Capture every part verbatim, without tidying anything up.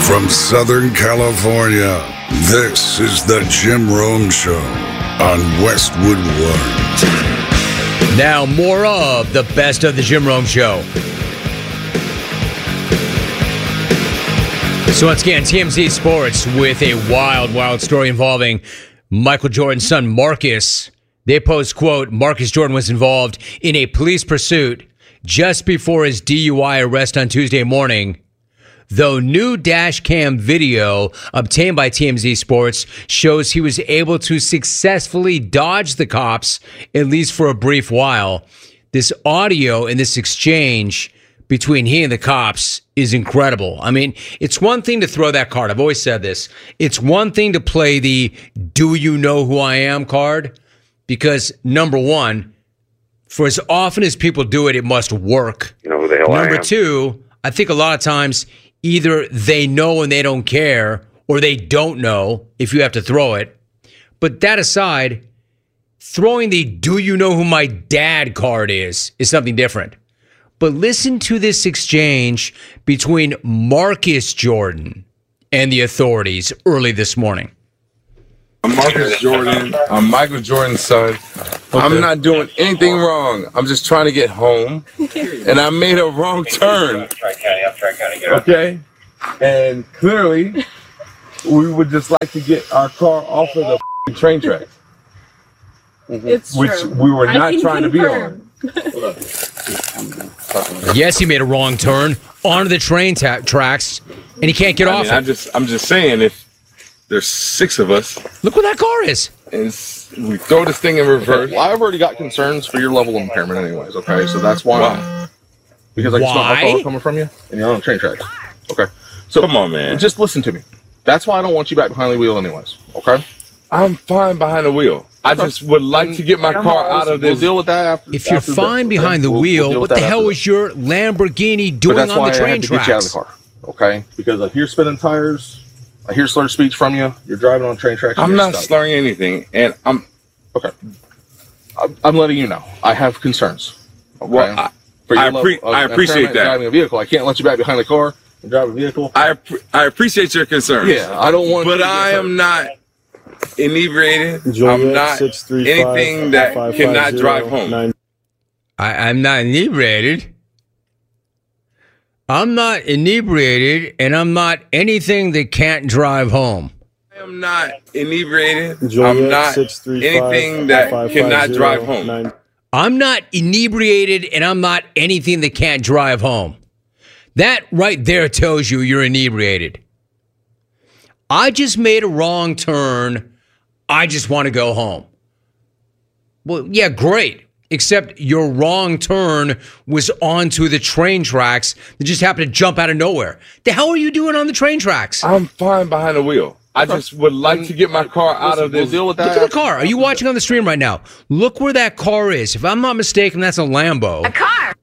From Southern California, this is the Jim Rome Show on Westwood One. Now, more of the best of the Jim Rome Show. So once again, T M Z Sports with a wild, wild story involving Michael Jordan's son, Marcus. They post, quote, Marcus Jordan was involved in a police pursuit just before his D U I arrest on Tuesday morning. Though new dash cam video obtained by T M Z Sports shows he was able to successfully dodge the cops, at least for a brief while. This audio and this exchange between he and the cops is incredible. I mean, it's one thing to throw that card. I've always said this. It's one thing to play the "do you know who I am" card, because number one, for as often as people do it, it must work. You know who the hell I am. Number two, I think a lot of times either they know and they don't care, or they don't know if you have to throw it. But that aside, throwing the "do you know who my dad" card is, is something different. But listen to this exchange between Marcus Jordan and the authorities early this morning. I'm Marcus Jordan. I'm Michael Jordan's son. Okay. I'm not doing anything wrong. I'm just trying to get home. And I made a wrong turn. Okay? And clearly, we would just like to get our car off of the train tracks. It's which true. we were I not can trying confirm. to be on. Yes, he made a wrong turn onto the train ta- tracks, and he can't get I off mean, it. I'm just, I'm just saying, if there's six of us, look where that car is. And it's, we throw this thing in reverse. Well, I've already got concerns for your level of impairment, anyways. Okay, so that's why. Why? Because I can smell Why? alcohol coming from you, and you're on train tracks. Okay, so Come on, man. just listen to me. That's why I don't want you back behind the wheel, anyways. Okay. I'm fine behind the wheel. I just would like to get my car out of We'll this. deal with that after. If you're after fine this, okay? behind the We'll- we'll wheel, deal what with the that hell after was your Lamborghini But doing that's on why the I train had to get you out of the tracks? car. Okay, because I hear spinning tires. I hear slurred speech from you. You're driving on train tracks. and I'm you're not stuck. slurring anything, and I'm Okay. I'm- I'm letting you know. I have concerns. Okay? well. I, For your I, level appre- of I appreciate impairment that. Driving a vehicle, I can't let you back behind the car and drive a vehicle. I appre- I appreciate your concerns. Yeah, I don't want. But you to get I hurt. am not inebriated. Juliet, I'm not six three five, anything that five five cannot zero, drive home. nine- I, I'm not inebriated. I'm not inebriated, and I'm not anything that can't drive home. I am not inebriated. Juliet, I'm not six three five, anything that five five cannot zero, drive home. nine- I'm not inebriated, and I'm not anything that can't drive home. That right there tells you you're inebriated. I just made a wrong turn. I just want to go home. Well, yeah, great. Except your wrong turn was onto the train tracks that just happened to jump out of nowhere. The hell are you doing on the train tracks? I'm fine behind the wheel. I just would like to get my car out Listen, of we'll this. deal with that. Look at the after- car. Are you watching on the stream right now? Look where that car is. If I'm not mistaken, that's a Lambo. A car.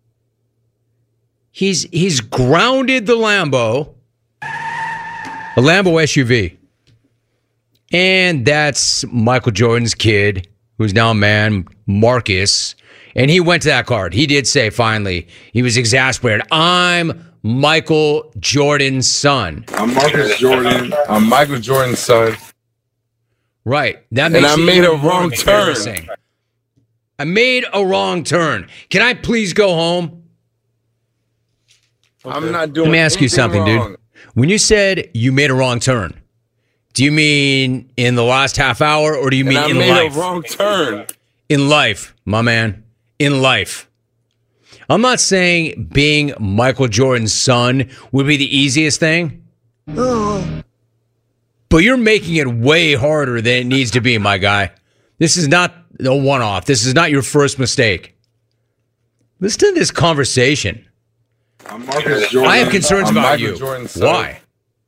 He's he's grounded the Lambo, a Lambo S U V. And that's Michael Jordan's kid, who's now a man, Marcus. And he went to that card. He did say, finally, he was exasperated. I'm Michael Jordan's son. I'm Marcus Jordan. I'm Michael Jordan's son. Right. That And makes I it made even a more wrong turn. embarrassing. I made a wrong turn. Can I please go home? I'm not doing Let me ask you anything something, wrong. dude. When you said you made a wrong turn, do you mean in the last half hour, or do you And mean I in made life? a wrong turn. In life, my man. In life. I'm not saying being Michael Jordan's son would be the easiest thing. But you're making it way harder than it needs to be, my guy. This is not a one-off. This is not your first mistake. Listen to this conversation. I'm Marcus Jordan. I have concerns I'm about Michael you. Jordan's son. Why?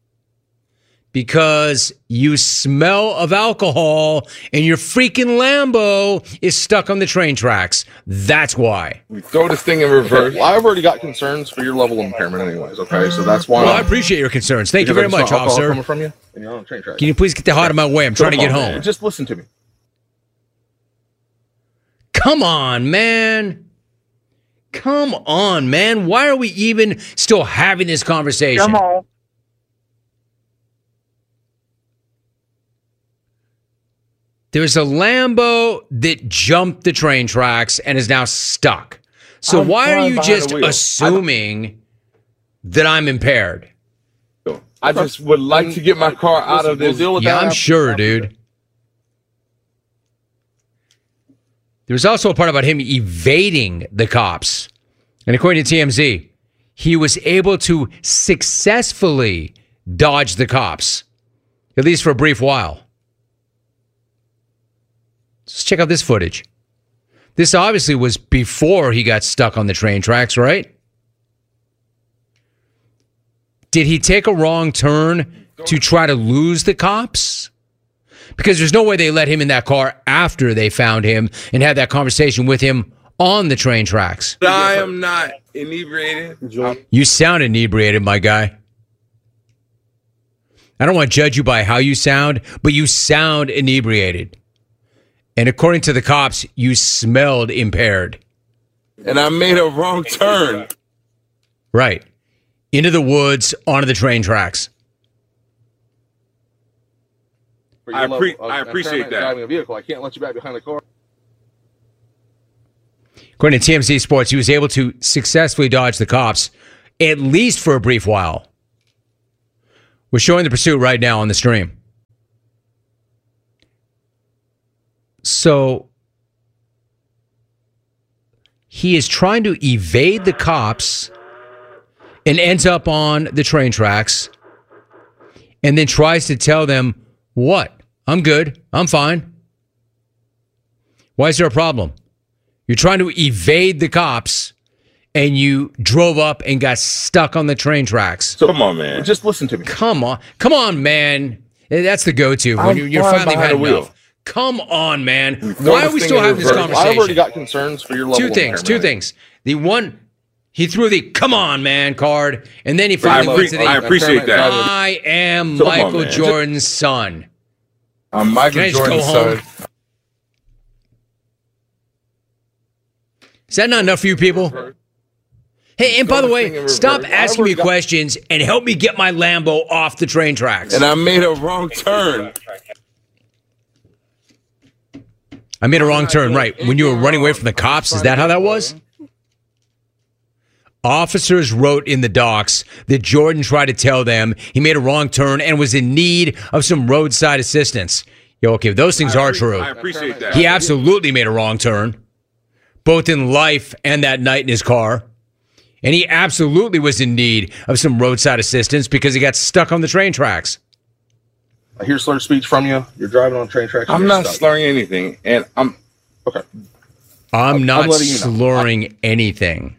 Because you smell of alcohol and your freaking Lambo is stuck on the train tracks. That's why. We throw this thing in reverse. Well, I've already got concerns for your level of impairment, anyways. Okay, so that's why. Well, I appreciate your concerns. Thank you very because I much, can smell alcohol officer. Coming from you, and you're on train tracks. Can you please get the hell out of my way? I'm trying to Come get on, home. man. Just listen to me. Come on, man. Come on, man. Why are we even still having this conversation? Come on. There's a Lambo that jumped the train tracks and is now stuck. So I'm why are flying you behind just the wheel. assuming that I'm impaired? I just would like to get my car out of this. We'll deal with Yeah, that I'm after- sure, dude. There's also a part about him evading the cops. And according to T M Z, he was able to successfully dodge the cops, at least for a brief while. Let's check out this footage. This obviously was before he got stuck on the train tracks, right? Did he take a wrong turn to try to lose the cops? Because there's no way they let him in that car after they found him and had that conversation with him on the train tracks. I am not inebriated. You sound inebriated, my guy. I don't want to judge you by how you sound, but you sound inebriated. And according to the cops, you smelled impaired. And I made a wrong turn. Right. Into the woods, onto the train tracks. For your I level appre- of I appreciate impairment that. Driving a vehicle, I can't let you back behind the car. According to T M Z Sports, he was able to successfully dodge the cops, at least for a brief while. We're showing the pursuit right now on the stream. So he is trying to evade the cops and ends up on the train tracks and then tries to tell them, what? I'm good. I'm fine. Why is there a problem? You're trying to evade the cops and you drove up and got stuck on the train tracks. So come on, man. Just listen to me. Come on. Come on, man. That's the go-to when I'm you, you're flying finally had behind the enough. wheel. Come on, man. throw Why this are we thing still in having this reverse. conversation? I've already got concerns for your level Two of things, two impairment. things. The one, he threw the "come on, man" card, and then he I, finally went to appre- I the appreciate that. "I am So come on, Michael man. Jordan's son." I'm Can Michael I just Jordan's go home? son. Is that not enough for you people? Hey, and by the Throw this thing way, in stop reverse. I asking me already got- questions and help me get my Lambo off the train tracks. And I made a wrong turn. I made a wrong turn, right? When you were running away from the cops, is that how that was? Officers wrote in the docs that Jordan tried to tell them he made a wrong turn and was in need of some roadside assistance. Yo, okay, those things are true. I appreciate that. He absolutely made a wrong turn, both in life and that night in his car. And he absolutely was in need of some roadside assistance because he got stuck on the train tracks. I hear slurred speech from you. You're driving on train tracks. I'm you're not stuck. slurring anything, and I'm Okay. I'm not letting you know. slurring anything.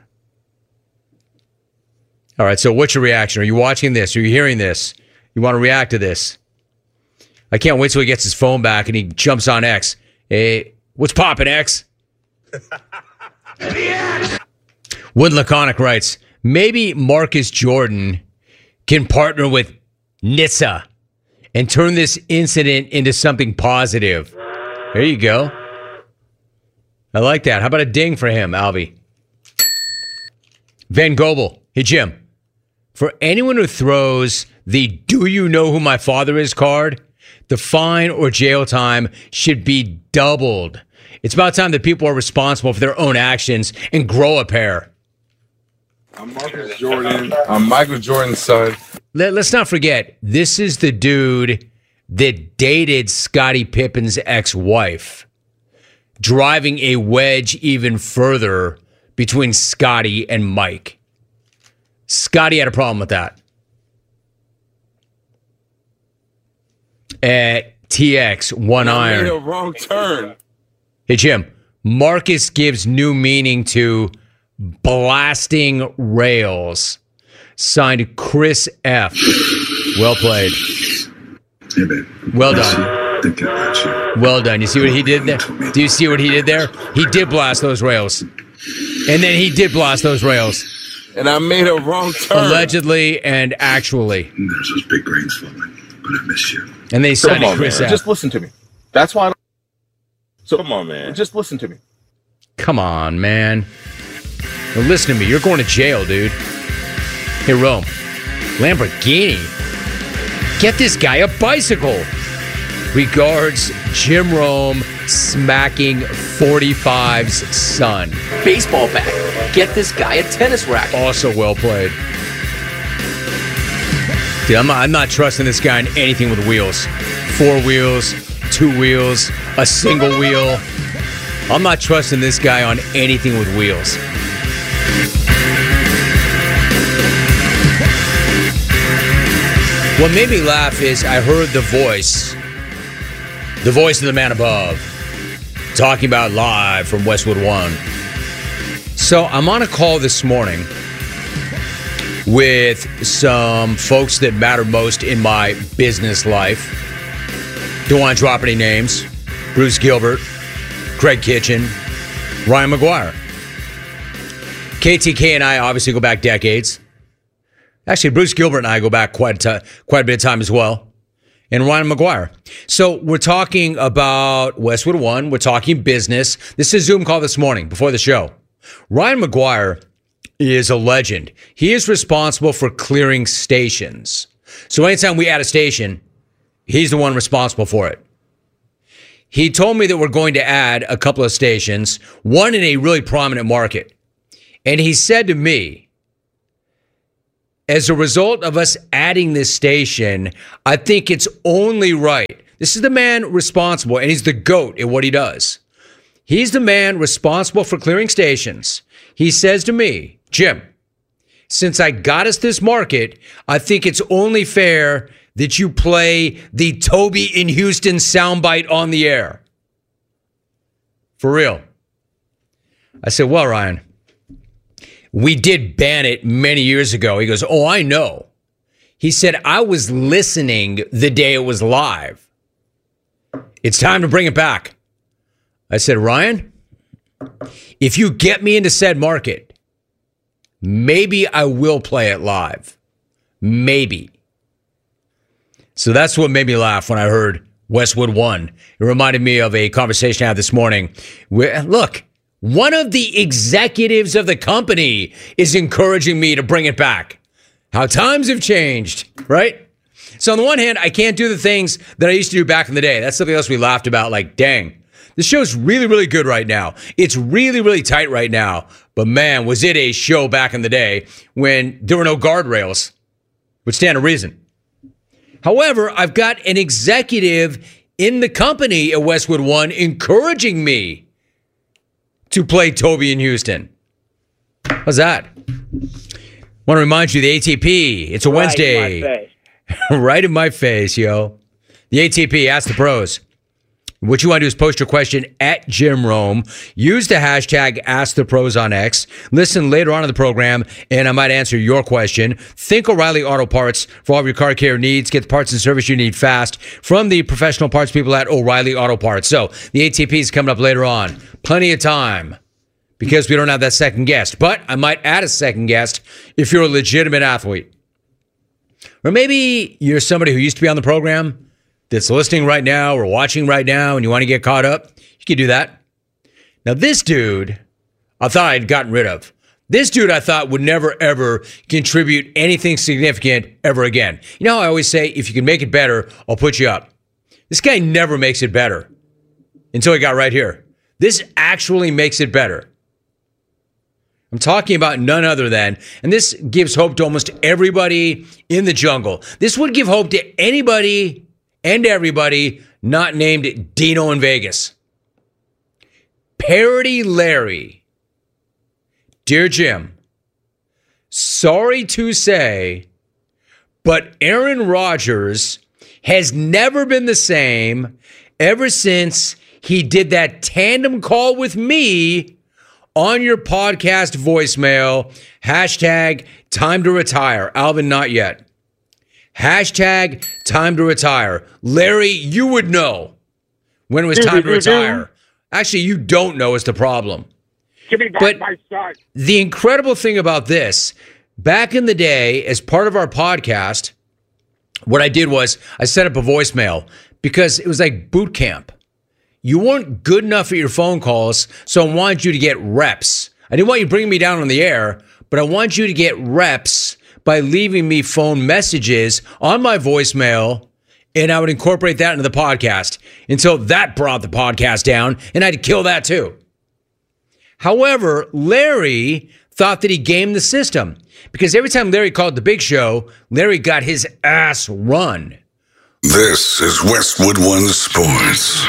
All right, so what's your reaction? Are you watching this? Are you hearing this? You want to react to this? I can't wait till he gets his phone back and he jumps on X. Hey, what's poppin', X? Wood Laconic writes, maybe Marcus Jordan can partner with Nissa and turn this incident into something positive. There you go. I like that. How about a ding for him, Albie? Van Gobel. Hey, Jim. For anyone who throws the "do you know who my father is" card, the fine or jail time should be doubled. It's about time that people are responsible for their own actions and grow a pair. I'm Marcus Jordan. I'm Michael Jordan's son. Let, let's not forget, this is the dude that dated Scottie Pippen's ex-wife, driving a wedge even further between Scottie and Mike. Scottie had a problem with that. At T X One I made a Iron. wrong turn. Hey, Jim. Marcus gives new meaning to blasting rails. Signed Chris F. Well played. Hey, babe. Well done. Thinking about you. Well done. You see what he did there? Do you see what he did there? He did blast those rails. And then he did blast those rails. And I made a wrong turn. Allegedly and actually. There's those big brains falling, but I miss you. And they signed on, Chris man. F. Just listen to me. That's why I don't. So Come on, man. Just listen to me. Come on, man. Now listen to me. You're going to jail, dude. Hey, Rome. Lamborghini. Get this guy a bicycle. Regards, Jim Rome smacking forty-five's son. Baseball bat. Get this guy a tennis racket. Also well played. Dude, I'm not, I'm not trusting this guy in anything with wheels. Four wheels, two wheels, a single wheel. I'm not trusting this guy on anything with wheels. What made me laugh is I heard the voice, the voice of the man above, talking about live from Westwood One. So I'm on a call this morning with some folks that matter most in my business life. Don't want to drop any names. Bruce Gilbert, Craig Kitchen, Ryan McGuire. K T K and I obviously go back decades. Actually, Bruce Gilbert and I go back quite a, t- quite a bit of time as well. And Ryan McGuire. So we're talking about Westwood One. We're talking business. This is a Zoom call this morning before the show. Ryan McGuire is a legend. He is responsible for clearing stations. So anytime we add a station, he's the one responsible for it. He told me that we're going to add a couple of stations, one in a really prominent market. And he said to me, as a result of us adding this station, I think it's only right. This is the man responsible, and he's the GOAT at what he does. He's the man responsible for clearing stations. He says to me, Jim, since I got us this market, I think it's only fair that you play the Toby in Houston soundbite on the air. For real. I said, well, Ryan, we did ban it many years ago. He goes, oh, I know. He said, I was listening the day it was live. It's time to bring it back. I said, Ryan, if you get me into said market, maybe I will play it live. Maybe. So that's what made me laugh when I heard Westwood One. It reminded me of a conversation I had this morning. Where, look, one of the executives of the company is encouraging me to bring it back. How times have changed, right? So on the one hand, I can't do the things that I used to do back in the day. That's something else we laughed about, like, dang, the show's really, really good right now. It's really, really tight right now. But man, was it a show back in the day when there were no guardrails, which stand to reason. However, I've got an executive in the company at Westwood One encouraging me to play Toby in Houston. How's that? Want to remind you, the A T P, it's a right Wednesday. In my face. Right in my face, yo. The A T P, Ask the Pros. What you want to do is post your question at Jim Rome. Use the hashtag Ask the Pros on X. Listen later on in the program, and I might answer your question. Think O'Reilly Auto Parts for all of your car care needs. Get the parts and service you need fast from the professional parts people at O'Reilly Auto Parts. So the A T P is coming up later on. Plenty of time because we don't have that second guest. But I might add a second guest if you're a legitimate athlete. Or maybe you're somebody who used to be on the program that's listening right now or watching right now and you want to get caught up, you can do that. Now, this dude, I thought I'd gotten rid of. This dude, I thought, would never, ever contribute anything significant ever again. You know how I always say, if you can make it better, I'll put you up. This guy never makes it better until he got right here. This actually makes it better. I'm talking about none other than, and this gives hope to almost everybody in the jungle. This would give hope to anybody and everybody not named Dino in Vegas. Parody Larry. Dear Jim, sorry to say, but Aaron Rodgers has never been the same ever since he did that tandem call with me on your podcast voicemail. Hashtag time to retire. Alvin, not yet. Hashtag time to retire. Larry, you would know when it was time to retire. Actually, you don't know is the problem. Give me back But my son. the incredible thing about this, back in the day, as part of our podcast, what I did was I set up a voicemail because it was like boot camp. You weren't good enough at your phone calls, so I wanted you to get reps. I didn't want you bringing me down on the air, but I want you to get reps by leaving me phone messages on my voicemail and I would incorporate that into the podcast until that brought the podcast down, and I had to kill that too. However, Larry thought that he gamed the system because every time Larry called the Big Show, Larry got his ass run. This is Westwood One Sports.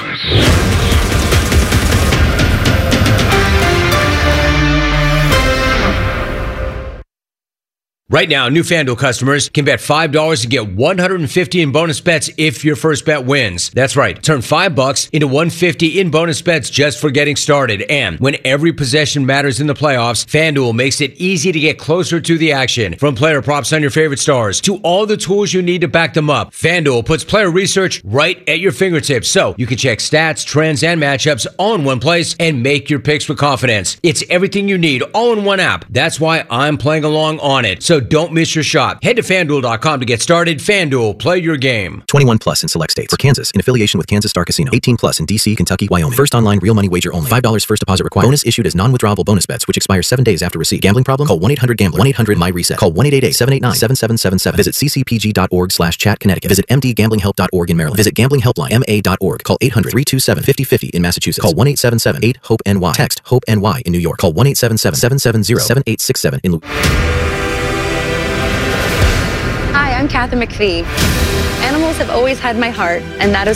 Right now, new FanDuel customers can bet five dollars to get one hundred fifty dollars in bonus bets if your first bet wins. That's right. Turn five bucks into one hundred fifty dollars in bonus bets just for getting started. And when every possession matters in the playoffs, FanDuel makes it easy to get closer to the action. From player props on your favorite stars to all the tools you need to back them up, FanDuel puts player research right at your fingertips so you can check stats, trends, and matchups all in one place and make your picks with confidence. It's everything you need all in one app. That's why I'm playing along on it. So don't miss your shot. Head to FanDuel dot com to get started. FanDuel, play your game. twenty-one plus in select states. For Kansas, in affiliation with Kansas Star Casino. eighteen plus in D C, Kentucky, Wyoming. First online real money wager only. five dollars first deposit required. Bonus issued as non-withdrawable bonus bets, which expire seven days after receipt. Gambling problem? Call one eight hundred gambler. one eight hundred my reset. Call one eight eight eight, seven eight nine, seven seven seven seven. Visit c c p g dot org slash chat Connecticut. Visit m d gambling help dot org in Maryland. Visit gambling helpline m a dot org. Call eight hundred, three two seven, five oh five oh in Massachusetts. Call one eight seven seven, eight, hope N Y. Text HOPE N Y in New York. Call one eight seven seven, seven seven zero, seven eight six seven in Louisiana. Hi, I'm Kathy McPhee. Animals have always had my heart, and that is